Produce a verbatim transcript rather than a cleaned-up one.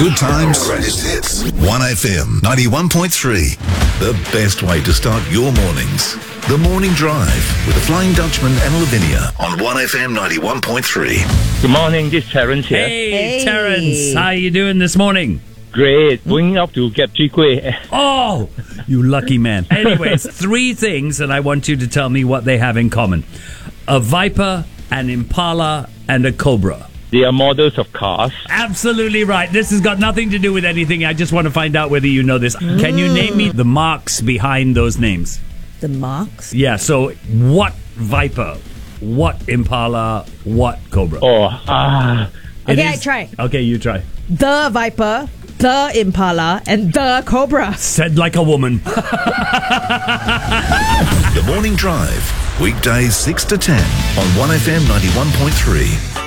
Good times, greatest hits. one F M ninety-one point three. The best way to start your mornings. The Morning Drive with the Flying Dutchman and Lavinia on one F M ninety-one point three. Good morning, this is Terence here. Hey, Hey. Terence, how you doing this morning? Great, going up to get Chwee Kueh. Oh, you lucky man. Anyways, three things, and I want you to tell me what they have in common. A Viper, an Impala, and a Cobra. They are models of cars. Absolutely right. This has got nothing to do with anything. I just want to find out whether you know this. Can you name me the marks behind those names? The marks? Yeah, so what Viper, what Impala, what Cobra? Oh, ah. It Okay, I is- try. Okay, you try. The Viper, the Impala, and the Cobra. Said like a woman. The Morning Drive, weekdays six to ten on one F M ninety-one point three.